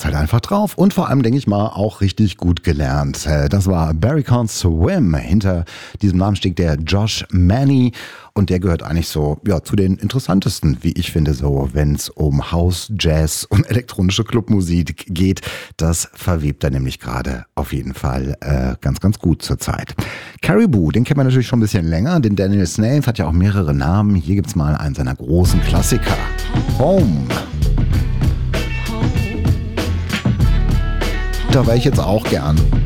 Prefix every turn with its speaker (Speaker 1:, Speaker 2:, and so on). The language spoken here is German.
Speaker 1: halt einfach drauf und vor allem, denke ich mal, auch richtig gut gelernt. Das war Barry Can't Swim. Hinter diesem Namen steht der Josh Manny und der gehört eigentlich so zu den interessantesten, wie ich finde, so, wenn es um House, Jazz und elektronische Clubmusik geht. Das verwebt er nämlich gerade auf jeden Fall ganz, ganz gut zurzeit. Caribou, den kennt man natürlich schon ein bisschen länger, denn Daniel Snaith hat ja auch mehrere Namen. Hier gibt's mal einen seiner großen Klassiker. Home. Da wäre ich jetzt auch gern.